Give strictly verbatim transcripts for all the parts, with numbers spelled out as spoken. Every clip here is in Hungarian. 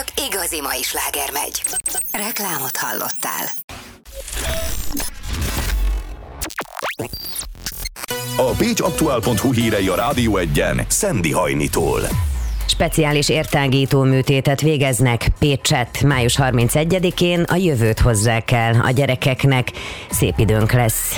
csak igazi mai sláger megy. Reklámot hallottál. A pécsaktuál pont hu hírei a Rádió Egyen Szendi Hajnitól. Speciális értágító műtétet végeznek Pécsett. május harmincegyedikén a jövőt hozzák el a gyerekeknek. Szép időnk lesz.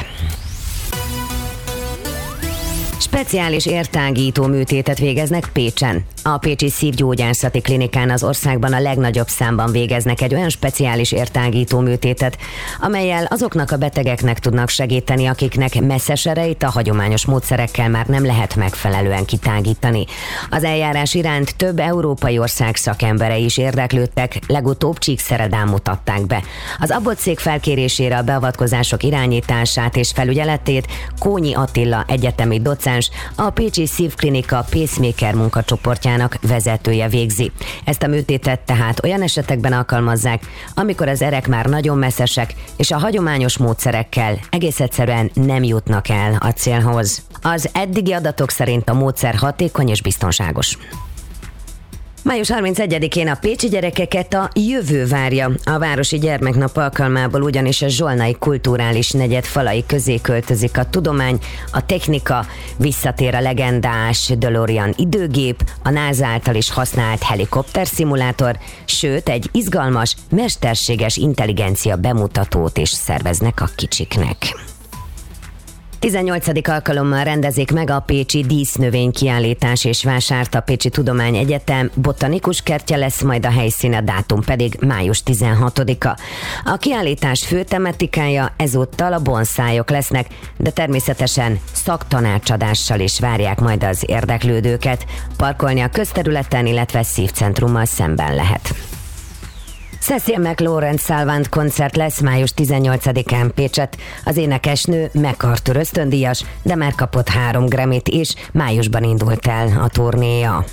Speciális értágító műtétet végeznek Pécsen. A Pécsi Szívgyógyászati Klinikán az országban a legnagyobb számban végeznek egy olyan speciális értágító műtétet, amellyel azoknak a betegeknek tudnak segíteni, akiknek messzes erejét a hagyományos módszerekkel már nem lehet megfelelően kitágítani. Az eljárás iránt több európai ország szakemberei is érdeklődtek, legutóbb Csíkszeredán mutatták be. Az abbotszék felkérésére a beavatkozások irányítását és felügyeletét Kónyi Attila egyetemi docens, a Pécsi Szívklinika pacemaker munkacsoportjának vezetője végzi. Ezt a műtétet tehát olyan esetekben alkalmazzák, amikor az erek már nagyon messzesek, és a hagyományos módszerekkel egész egyszerűen nem jutnak el a célhoz. Az eddigi adatok szerint a módszer hatékony és biztonságos. május harmincegyedikén a pécsi gyerekeket a jövő várja. A Városi Gyermeknap alkalmából ugyanis a zsolnai kulturális negyed falai közé költözik a tudomány, a technika, visszatér a legendás DeLorean időgép, a NASA által is használt helikopterszimulátor, sőt egy izgalmas, mesterséges intelligencia bemutatót is szerveznek a kicsiknek. tizennyolcadik alkalommal rendezik meg a pécsi dísznövénykiállítás és vásárt. A Pécsi Tudományegyetem botanikus kertje lesz majd a helyszín, a dátum pedig május tizenhatodika. A kiállítás fő tematikája ezúttal a bonszájok lesznek, de természetesen szaktanácsadással is várják majd az érdeklődőket. Parkolni a közterületen, illetve szívcentrummal szemben lehet. Cecil McLaurin Salvant koncert lesz május tizennyolcadikán Pécsett. Az énekesnő MacArthur ösztöndíjas, de már kapott három Grammyt is, májusban indult el a turnéja.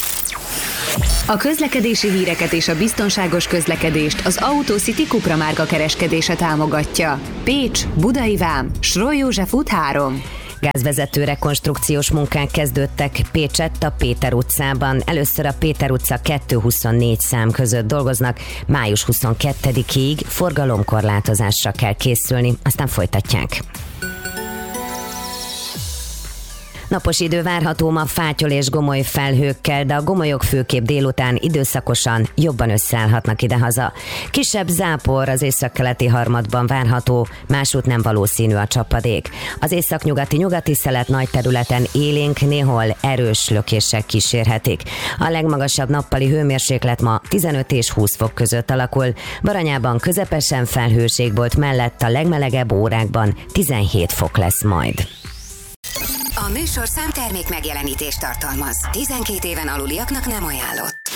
A közlekedési híreket és a biztonságos közlekedést az AutoCity Cupra márka kereskedése támogatja. Pécs, Budai Vám, Sroly József út három. Gázvezető rekonstrukciós munkák kezdődtek Pécsett a Péter utcában. Először a Péter utca kettőszázhuszonnégy szám között dolgoznak, május huszonkettedikéig forgalomkorlátozásra kell készülni, aztán folytatják. Napos idő várható ma fátyol és gomoly felhőkkel, de a gomolyok főképp délután időszakosan jobban összeállhatnak idehaza. Kisebb zápor az északkeleti harmadban várható, másút nem valószínű a csapadék. Az északnyugati nyugati szelet nagy területen élénk, néhol erős lökések kísérhetik. A legmagasabb nappali hőmérséklet ma tizenöt és húsz fok között alakul. Baranyában közepesen felhőség volt, mellett a legmelegebb órákban tizenhét fok lesz majd. A műsorszám termék megjelenítést tartalmaz. tizenkét éven aluliaknak nem ajánlott.